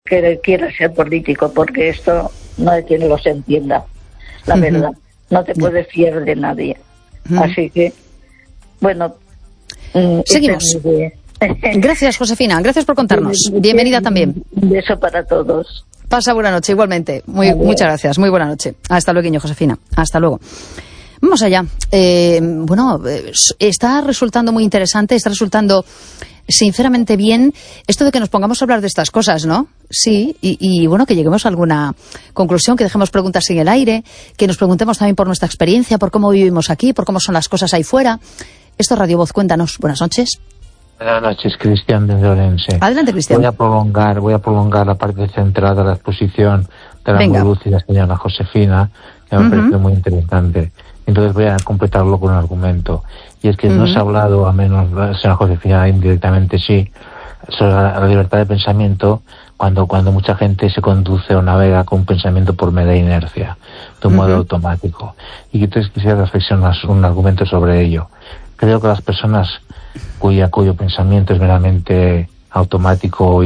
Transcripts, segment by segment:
que quiera ser político, porque esto no hay quien los entienda, la verdad. No te puedes fiar de nadie. Así que, bueno... seguimos. Gracias, Josefina. Gracias por contarnos. Bienvenida también. Un beso para todos. Pasa buena noche, igualmente. Muchas gracias. Muy buena noche. Hasta luego, Josefina. Hasta luego. Vamos allá. Está resultando muy interesante, está resultando sinceramente bien esto de que nos pongamos a hablar de estas cosas, ¿no? Sí, y bueno, que lleguemos a alguna conclusión, que dejemos preguntas en el aire, que nos preguntemos también por nuestra experiencia, por cómo vivimos aquí, por cómo son las cosas ahí fuera. Esto es Radio Voz, cuéntanos. Buenas noches. Buenas noches, Cristian desde Orense. Adelante, Cristian. Voy a prolongar la parte central de la exposición de la muy lúcida señora Josefina, que me parece muy interesante. Entonces voy a completarlo con un argumento. Y es que no se ha hablado, a menos la señora Josefina indirectamente sí, sobre la libertad de pensamiento cuando mucha gente se conduce o navega con un pensamiento por mera inercia, de un modo automático. Y entonces quisiera reflexionar un argumento sobre ello. Creo que las personas cuyo pensamiento es meramente automático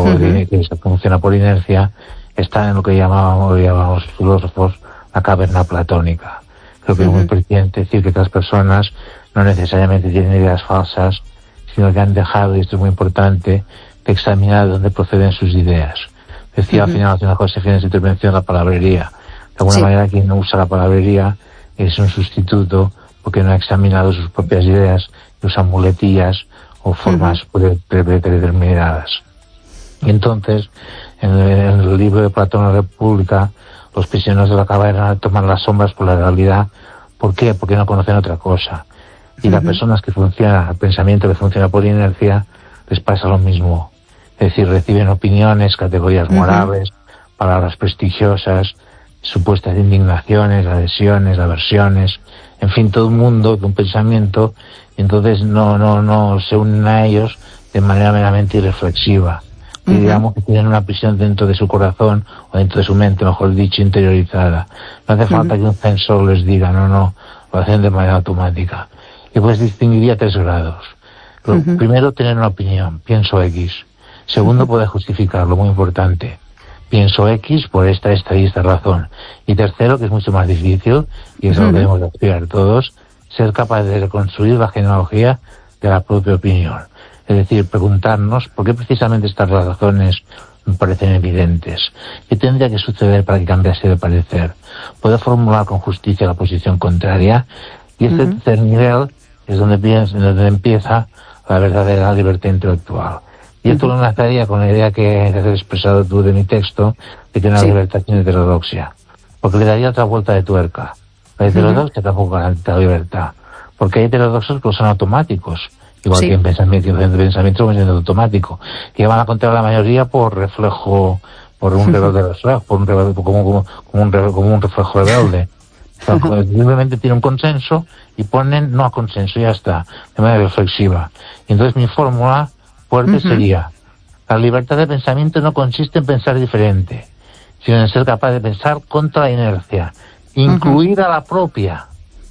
que funciona por inercia, están en lo que llamamos filósofos la caverna platónica. Creo que es muy pertinente decir que estas personas no necesariamente tienen ideas falsas, sino que han dejado, y esto es muy importante, de examinar de dónde proceden sus ideas. Decía al final la señora Josefina en su intervención la palabrería. De alguna manera quien no usa la palabrería es un sustituto porque no ha examinado sus propias ideas y usa muletillas o formas predeterminadas. Y entonces, en el libro de Platón, La República, los prisioneros de la caverna toman las sombras por la realidad. ¿Por qué? Porque no conocen otra cosa. Y las personas que el pensamiento que funciona por inercia, les pasa lo mismo. Es decir, reciben opiniones, categorías morales, palabras prestigiosas, supuestas indignaciones, adhesiones, aversiones, en fin, todo un mundo de un pensamiento, y entonces no se unen a ellos de manera meramente irreflexiva. Y digamos que tienen una prisión dentro de su corazón, o dentro de su mente, mejor dicho, interiorizada. No hace falta que un censor les diga, no, lo hacen de manera automática. Y pues distinguiría 3 grados. Primero, tener una opinión, pienso X. Segundo, poder justificarlo, muy importante. Pienso X por esta y esta razón. Y tercero, que es mucho más difícil, y eso lo debemos aspirar todos, ser capaz de reconstruir la genealogía de la propia opinión. Es decir, preguntarnos por qué precisamente estas razones me parecen evidentes. ¿Qué tendría que suceder para que cambiase de parecer? Poder formular con justicia la posición contraria. Y este tercer nivel es donde empieza la verdadera libertad intelectual. Y esto lo enlazaría con la idea que has expresado tú de mi texto, de que una libertad tiene heterodoxia. Porque le daría otra vuelta de tuerca. La heterodoxia tampoco garantiza la libertad. Porque hay heterodoxos que son automáticos. Igual que en pensamiento automático, que van a contra la mayoría por reflejo, por un reflejo, como un reflejo rebelde. O sea, simplemente tiene un consenso y ponen no a consenso, y ya está, de manera reflexiva. Y entonces mi fórmula fuerte sería: la libertad de pensamiento no consiste en pensar diferente, sino en ser capaz de pensar contra la inercia, incluida la propia.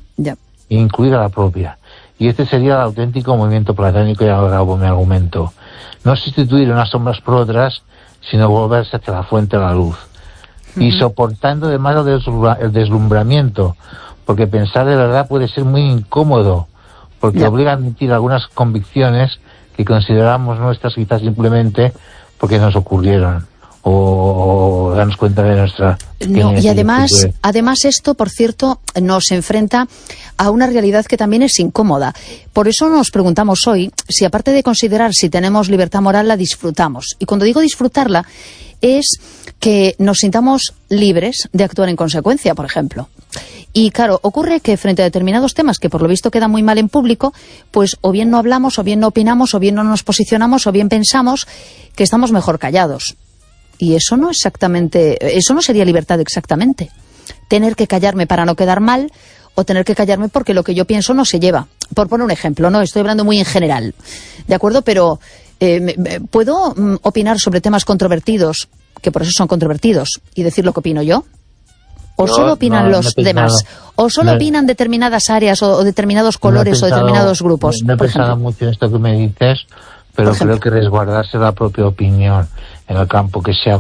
Incluida la propia. Y este sería el auténtico movimiento platónico, y ahora hago mi argumento. No sustituir unas sombras por otras, sino volverse hacia la fuente de la luz. Y soportando además el deslumbramiento, porque pensar de verdad puede ser muy incómodo, porque obliga a admitir algunas convicciones que consideramos nuestras quizás simplemente porque nos ocurrieron, o darnos cuenta de nuestra... y además esto, por cierto, nos enfrenta a una realidad que también es incómoda. Por eso nos preguntamos hoy si, aparte de considerar si tenemos libertad moral, la disfrutamos. Y cuando digo disfrutarla, es que nos sintamos libres de actuar en consecuencia, por ejemplo. Y claro, ocurre que frente a determinados temas que por lo visto quedan muy mal en público, pues o bien no hablamos, o bien no opinamos, o bien no nos posicionamos, o bien pensamos que estamos mejor callados. Y eso no sería libertad exactamente. Tener que callarme para no quedar mal, o tener que callarme porque lo que yo pienso no se lleva. Por poner un ejemplo, no estoy hablando muy en general, ¿de acuerdo? Pero ¿puedo opinar sobre temas controvertidos, que por eso son controvertidos, y decir lo que opino yo? ¿O solo opinan los demás? ¿O solo opinan determinadas áreas o determinados colores o determinados grupos? No he pensado mucho en esto que me dices, pero creo que resguardarse la propia opinión en el campo que sea